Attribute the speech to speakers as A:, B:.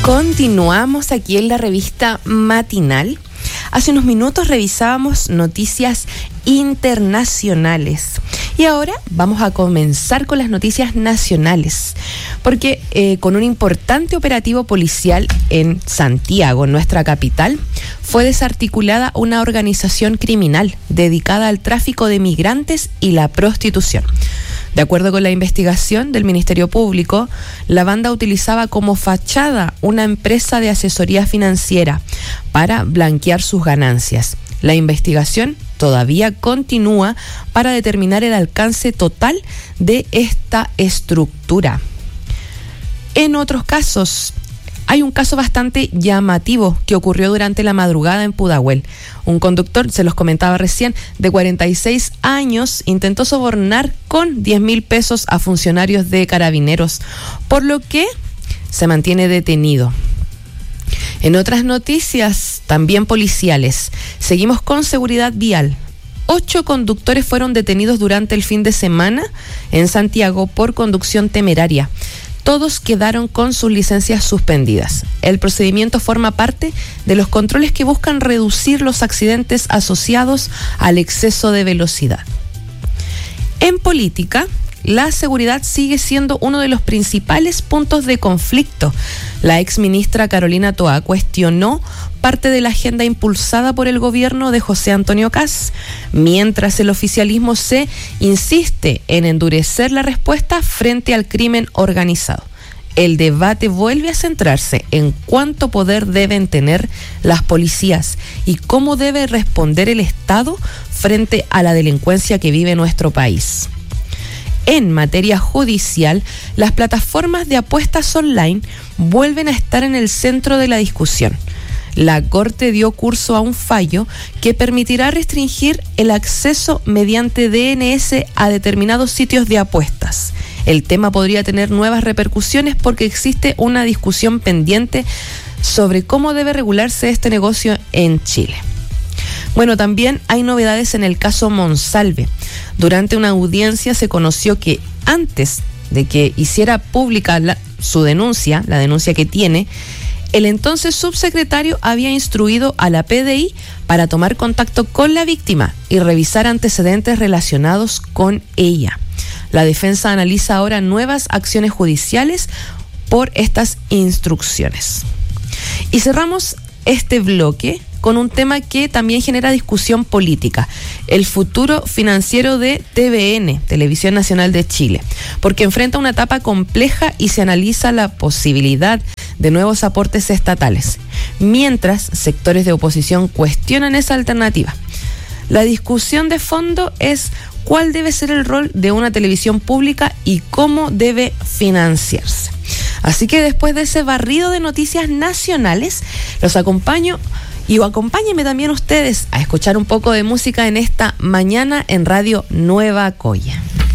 A: Continuamos aquí en la revista Matinal. Hace unos minutos revisábamos noticias internacionales y ahora vamos a comenzar con las noticias nacionales, porque con un importante operativo policial en Santiago, en nuestra capital, fue desarticulada una organización criminal dedicada al tráfico de migrantes y la prostitución. De acuerdo con la investigación del Ministerio Público, la banda utilizaba como fachada una empresa de asesoría financiera para blanquear sus ganancias. La investigación todavía continúa para determinar el alcance total de esta estructura. En otros casos, hay un caso bastante llamativo que ocurrió durante la madrugada en Pudahuel. Un conductor, se los comentaba recién, de 46 años, intentó sobornar con 10,000 pesos a funcionarios de Carabineros, por lo que se mantiene detenido. En otras noticias, también policiales, seguimos con seguridad vial. 8 conductores fueron detenidos durante el fin de semana en Santiago por conducción temeraria. Todos quedaron con sus licencias suspendidas. El procedimiento forma parte de los controles que buscan reducir los accidentes asociados al exceso de velocidad. En política, la seguridad sigue siendo uno de los principales puntos de conflicto. La exministra Carolina Toá cuestionó parte de la agenda impulsada por el gobierno de José Antonio Kast, mientras el oficialismo se insiste en endurecer la respuesta frente al crimen organizado. El debate vuelve a centrarse en cuánto poder deben tener las policías y cómo debe responder el Estado frente a la delincuencia que vive nuestro país. En materia judicial, las plataformas de apuestas online vuelven a estar en el centro de la discusión. La Corte dio curso a un fallo que permitirá restringir el acceso mediante DNS a determinados sitios de apuestas. El tema podría tener nuevas repercusiones porque existe una discusión pendiente sobre cómo debe regularse este negocio en Chile. Bueno, también hay novedades en el caso Monsalve. Durante una audiencia se conoció que antes de que hiciera pública su denuncia, la denuncia que tiene, el entonces subsecretario había instruido a la PDI para tomar contacto con la víctima y revisar antecedentes relacionados con ella. La defensa analiza ahora nuevas acciones judiciales por estas instrucciones. Y cerramos este bloque con un tema que también genera discusión política, el futuro financiero de TVN, Televisión Nacional de Chile, porque enfrenta una etapa compleja y se analiza la posibilidad de nuevos aportes estatales, mientras sectores de oposición cuestionan esa alternativa. La discusión de fondo es cuál debe ser el rol de una televisión pública y cómo debe financiarse. Así que después de ese barrido de noticias nacionales, los acompaño y acompáñenme también ustedes a escuchar un poco de música en esta mañana en Radio Nueva Coya.